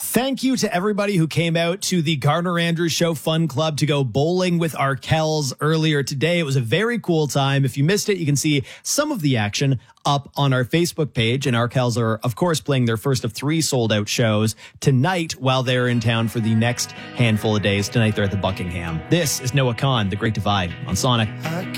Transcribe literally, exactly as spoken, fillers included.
Thank you to everybody who came out to the Gardner Andrews Show Fun Club to go bowling with our Kells earlier today. It was a very cool time. If you missed it, you can see some of the action up on our Facebook page. And our Kells are, of course, playing their first of three sold-out shows tonight while they're in town for the next handful of days. Tonight, they're at the Buckingham. This is Noah Kahn, The Great Divide on Sonic.